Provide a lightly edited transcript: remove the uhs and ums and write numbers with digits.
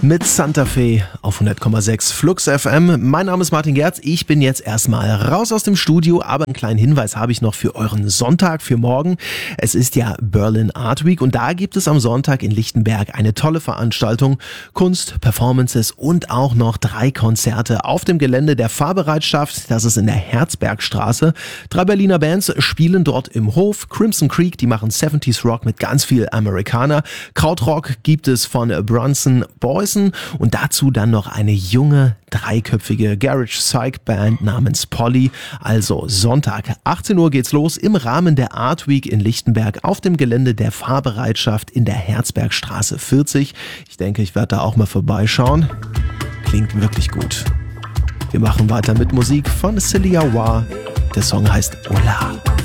mit Santa Fe auf 100,6 Flux FM. Mein Name ist Martin Gerz. Ich bin jetzt erstmal raus aus dem Studio, aber einen kleinen Hinweis habe ich noch für euren Sonntag, für morgen. Es ist ja Berlin Art Week und da gibt es am Sonntag in Lichtenberg eine tolle Veranstaltung. Kunst, Performances und auch noch 3 Konzerte auf dem Gelände der Fahrbereitschaft. Das ist in der Herzbergstraße. 3 Berliner Bands spielen dort im Hof. Crimson Creek, die machen 70s Rock mit ganz viel Amerikaner. Krautrock gibt es von Bronson Boysen und dazu dann noch eine junge, 3-köpfige Garage Psych Band namens Polly. Also Sonntag, 18 Uhr geht's los im Rahmen der Art Week in Lichtenberg auf dem Gelände der Fahrbereitschaft in der Herzbergstraße 40. Ich denke, ich werde da auch mal vorbeischauen. Klingt wirklich gut. Wir machen weiter mit Musik von Celia Wah. Der Song heißt Hola.